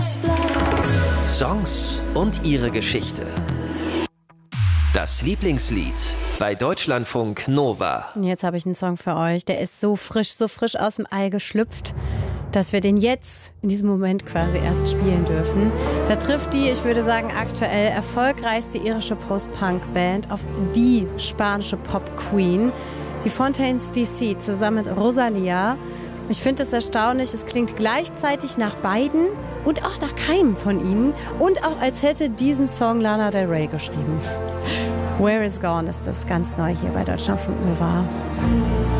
Songs und ihre Geschichte. Das Lieblingslied bei Deutschlandfunk Nova. Jetzt habe ich einen Song für euch. Der ist so frisch aus dem Ei geschlüpft, dass wir den jetzt in diesem Moment quasi erst spielen dürfen. Da trifft die, ich würde sagen, aktuell erfolgreichste irische Post-Punk-Band auf die spanische Pop-Queen, die Fontaines DC, zusammen mit Rosalía. Ich finde es erstaunlich, es klingt gleichzeitig nach beiden und auch nach keinem von ihnen und auch als hätte diesen Song Lana Del Rey geschrieben. Where is Gone ist das ganz neu hier bei Deutschlandfunk Nova.